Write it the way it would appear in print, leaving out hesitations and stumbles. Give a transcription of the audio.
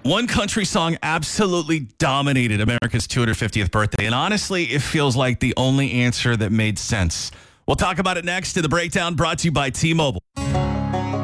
One country song absolutely dominated America's 250th birthday, and honestly, it feels like the only answer that made sense. We'll talk about it next in the breakdown brought to you by T-Mobile.